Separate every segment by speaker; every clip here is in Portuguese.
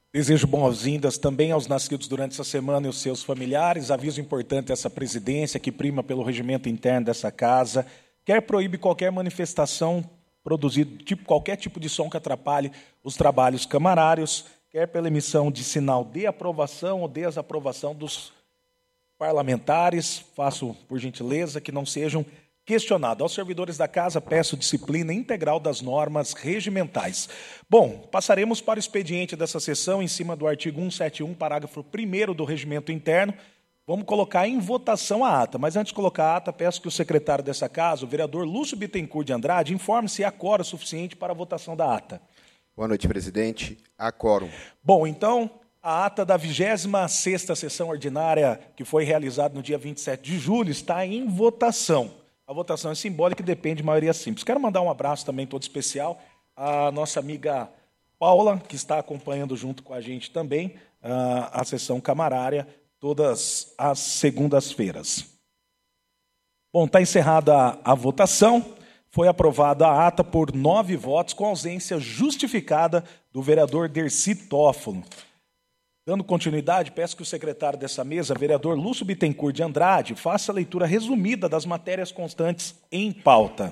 Speaker 1: Desejo boas-vindas também aos nascidos durante essa semana e os seus familiares. Aviso importante a essa presidência que prima pelo regimento interno dessa casa, quer proíbe qualquer manifestação produzida, qualquer tipo de som que atrapalhe os trabalhos camarários, quer pela emissão de sinal de aprovação ou desaprovação dos parlamentares. Faço, por gentileza, que não sejam questionado. Aos servidores da casa, peço disciplina integral das normas regimentais. Bom, passaremos para o expediente dessa sessão, em cima do artigo 171, parágrafo 1º do regimento interno. Vamos colocar em votação a ata. Mas antes de colocar a ata, peço que o secretário dessa casa, o vereador Lúcio Bittencourt de Andrade, informe se há quórum suficiente para a votação da ata.
Speaker 2: Boa noite, presidente. Há quórum.
Speaker 1: Bom, então, a ata da 26ª sessão ordinária, que foi realizada no dia 27 de julho, está em votação. A votação é simbólica e depende de maioria simples. Quero mandar um abraço também todo especial à nossa amiga Paula, que está acompanhando junto com a gente também a sessão camarária, todas as segundas-feiras. Bom, está encerrada a votação. Foi aprovada a ata por 9 votos, com ausência justificada do vereador Dercy Toffolo. Dando continuidade, peço que o secretário dessa mesa, vereador Lúcio Bittencourt de Andrade, faça a leitura resumida das matérias constantes em pauta.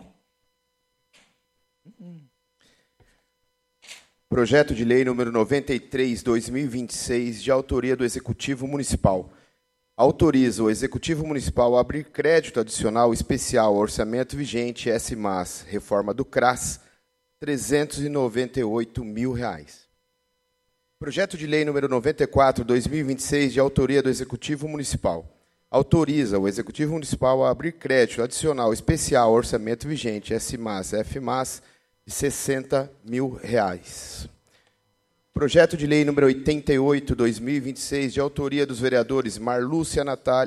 Speaker 2: Projeto de lei número 93/2026, de autoria do Executivo Municipal. Autoriza o Executivo Municipal a abrir crédito adicional especial ao orçamento vigente S+, reforma do CRAS, R$ 398 mil. Projeto de lei número 94/2026, de autoria do Executivo Municipal. Autoriza o Executivo Municipal a abrir crédito adicional especial ao orçamento vigente S+, F+, de R$ 60 mil. Projeto de lei número 88/2026, de autoria dos vereadores Marluce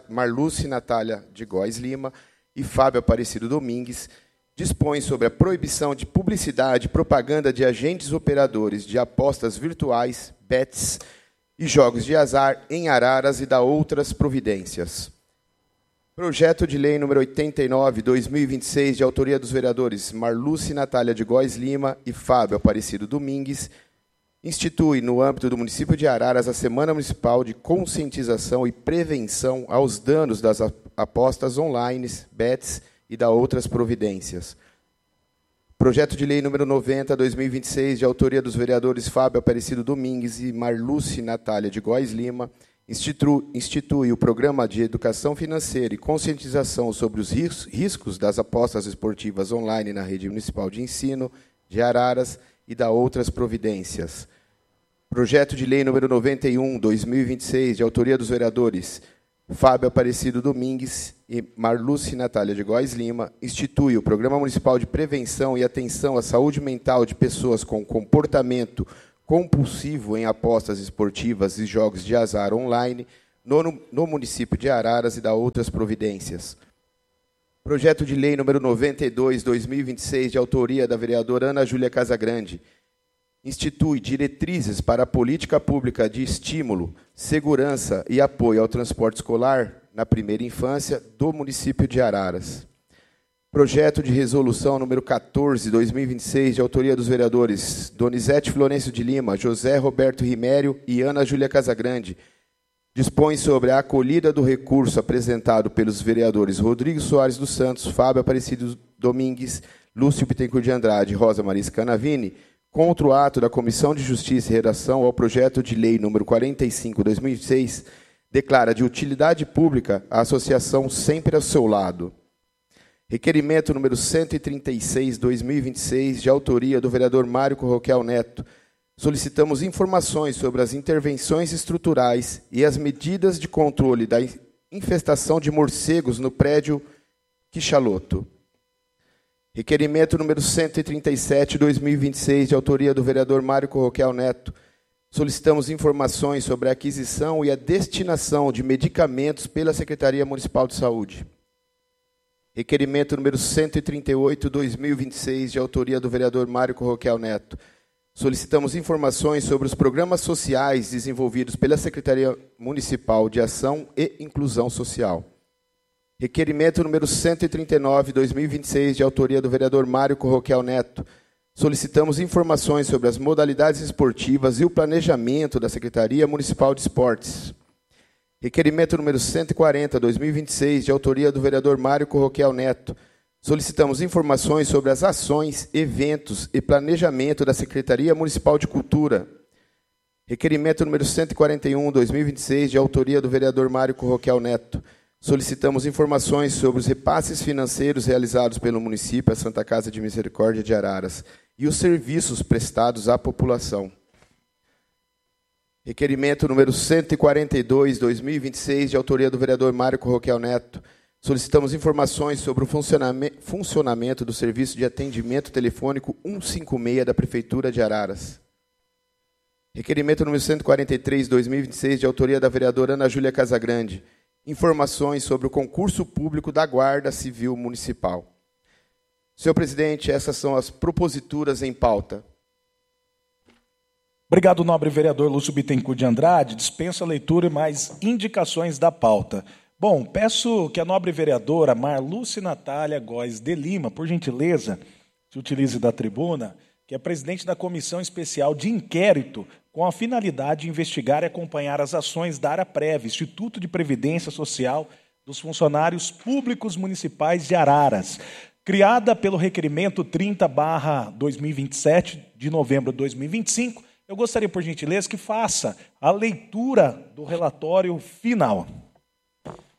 Speaker 2: Natália de Góes Lima e Fábio Aparecido Domingues, dispõe sobre a proibição de publicidade e propaganda de agentes operadores de apostas virtuais, bets e jogos de azar em Araras e dá outras providências. Projeto de lei número 89/2026, de autoria dos vereadores Marluce Natália de Góes Lima e Fábio Aparecido Domingues, institui, no âmbito do município de Araras, a Semana Municipal de Conscientização e Prevenção aos danos das apostas online, bets e dá outras providências. Projeto de lei número 90/2026, de autoria dos vereadores Fábio Aparecido Domingues e Marluce Natália de Góes Lima, institui o Programa de Educação Financeira e Conscientização sobre os riscos das apostas esportivas online na Rede Municipal de Ensino de Araras e dá outras providências. Projeto de lei número 91/2026, de autoria dos vereadores Fábio Aparecido Domingues e Marluce Natália de Góes Lima, institui o Programa Municipal de Prevenção e Atenção à Saúde Mental de Pessoas com Comportamento Compulsivo em Apostas Esportivas e Jogos de Azar Online no município de Araras e dá outras providências. Projeto de lei número 92/2026, de autoria da vereadora Ana Júlia Casagrande, institui diretrizes para a política pública de estímulo, segurança e apoio ao transporte escolar na primeira infância do município de Araras. Projeto de resolução número 14/2026, de autoria dos vereadores Donizete Florencio de Lima, José Roberto Rimério e Ana Júlia Casagrande, dispõe sobre a acolhida do recurso apresentado pelos vereadores Rodrigo Soares dos Santos, Fábio Aparecido Domingues, Lúcio Bittencourt de Andrade e Rosa Marisa Canavini, contra o ato da Comissão de Justiça e Redação ao projeto de lei número 45/2006, declara de utilidade pública a associação Sempre ao Seu Lado. Requerimento número 136/2026, de autoria do vereador Mário Corroquel Neto, solicitamos informações sobre as intervenções estruturais e as medidas de controle da infestação de morcegos no prédio Quixaloto. Requerimento número 137/2026, de autoria do vereador Mário Corroquel Neto, solicitamos informações sobre a aquisição e a destinação de medicamentos pela Secretaria Municipal de Saúde. Requerimento número 138/2026, de autoria do vereador Mário Corroquel Neto, solicitamos informações sobre os programas sociais desenvolvidos pela Secretaria Municipal de Ação e Inclusão Social. Requerimento número 139/2026, de autoria do vereador Mário Corroquel Neto, solicitamos informações sobre as modalidades esportivas e o planejamento da Secretaria Municipal de Esportes. Requerimento número 140/2026, de autoria do vereador Mário Corroquel Neto. Solicitamos informações sobre as ações, eventos e planejamento da Secretaria Municipal de Cultura. Requerimento número 141/2026, de autoria do vereador Mário Corroquel Neto. Solicitamos informações sobre os repasses financeiros realizados pelo município à Santa Casa de Misericórdia de Araras e os serviços prestados à população. Requerimento número 142/2026, de autoria do vereador Mário Corroquel Neto. Solicitamos informações sobre o funcionamento do serviço de atendimento telefônico 156 da Prefeitura de Araras. Requerimento número 143/2026, de autoria da vereadora Ana Júlia Casagrande. Informações sobre o concurso público da Guarda Civil Municipal. Senhor presidente, essas são as proposituras em pauta.
Speaker 1: Obrigado, nobre vereador Lúcio Bittencourt de Andrade. Dispenso a leitura e mais indicações da pauta. Bom, peço que a nobre vereadora Marluce Natália Góes de Lima, por gentileza, se utilize da tribuna, que é presidente da Comissão Especial de Inquérito, com a finalidade de investigar e acompanhar as ações da ARAPREV, Instituto de Previdência Social dos Funcionários Públicos Municipais de Araras, criada pelo requerimento 30/2027, de novembro de 2025, eu gostaria, por gentileza, que faça a leitura do relatório final.